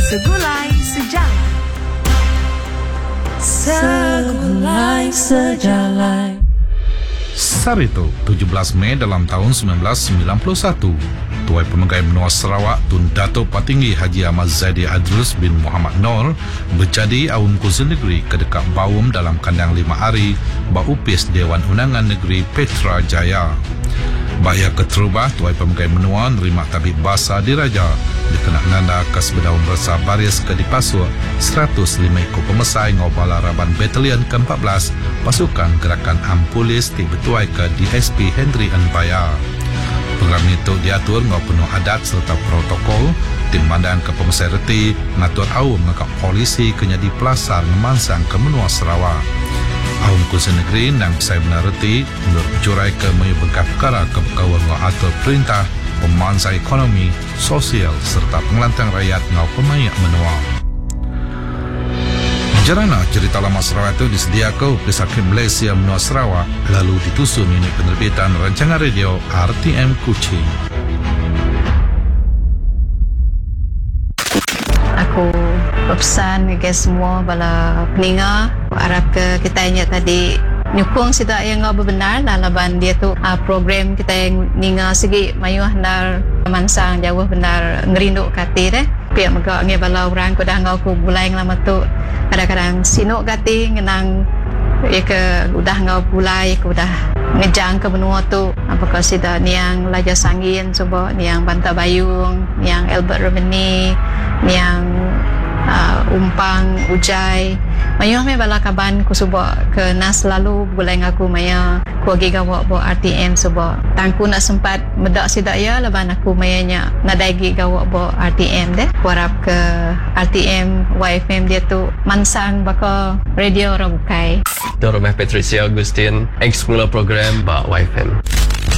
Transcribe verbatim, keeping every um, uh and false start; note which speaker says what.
Speaker 1: Segulai Sejarah. Segulai Sejarah.
Speaker 2: Sarito, tujuh belas Mei dalam tahun sembilan belas sembilan puluh satu, Tuai Pemegai Menua Sarawak Tun Dato' Patinggi Haji Ahmad Zaidi Adrus bin Muhammad Nor berjadi Awam Kuzil Negeri kedekat Bawum dalam kandang lima hari Baupis Dewan Undangan Negeri Petra Jaya. Bahaya keterubah Tuai Pemegai Menua nerima tabib bahasa diraja dikenak nanda kas berdaun rasa baris ke dipasuk seratus lima ekor pemesai ngobala Raban Batalion ke empat belas pasukan gerakan Ampulis di Betuai ke D S P Henry Anbaya. Program itu diatur ngau penuh adat serta protokol tim mandan ke pemesai reti ngatur awam ngakak polisi kenyadi pelasar ngemansang ke Menua Sarawak. Awam Kuzil Negeri nang saya benar reti menurut jurai ke mayu begah perkara ke berkawan ngau atur perintah pemansa ekonomi, sosial serta pengelantang rakyat ngau pemayak menua. Jarana cerita lama Sarawak itu disediakan oleh Sakit Malaysia Menua Sarawak lalu ditusun unit penerbitan rancangan radio R T M Kuching.
Speaker 3: Aku berpesan kepada semua bala peninga harap ke kita ingat tadi nyukung sida yang ngau benar laban dia tu uh, program kita yang ninga segi mayuh nar mansang jauh benar ngerindu kati deh pihak megak ngai bala orang ko dah ngau ku bulai lama tu kadang-kadang sinuk kati ngenang ya ke udah ngau bulai ku dah ngejang ke benua tu apakah sida niang Laja Sangin coba niang Banta Bayung niang Albert Romani niang uh, Umpang Ujai mayuh me bala kaban ku suba ke nas lalu bulai ngaku maya ku agi gawak bo R T M suba tangku nak sempat medak sidak ya laban aku mayanya nadaigi gawak bo R T M deh ku harap ke R T M Y F M dia tu mansang baka radio orang bukai
Speaker 4: Dr. Patricia Agustin ex mula program ba Y F M.